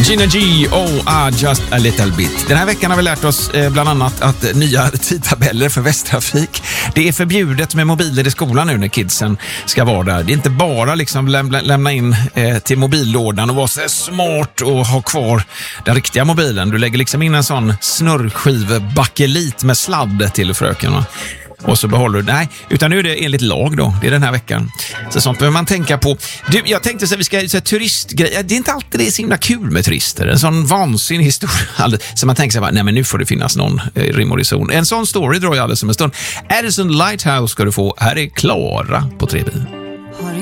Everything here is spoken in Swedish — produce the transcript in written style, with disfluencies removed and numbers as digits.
Gina G, just a little bit. Den här veckan har vi lärt oss bland annat att nya tidtabeller för Västtrafik. Det är förbjudet med mobiler i skolan nu när kidsen ska vara där. Det är inte bara liksom lämna in till mobillådan och vara så smart och ha kvar den riktiga mobilen. Du lägger liksom in en sån snurrskivebakelit med sladd till fröken, va? Och så behåller du, nej, utan nu är det enligt lag då, det är den här veckan. Så sånt behöver man tänka på. Du, jag tänkte så vi ska säga turistgrejer, det är inte alltid det är så himla kul med turister. En sån vansinnig historia, så man tänker så här, nej men nu får det finnas någon rim och reson. En sån story drar jag alldeles som en stund. Addison Lighthouse ska du få, här är Klara på 3B.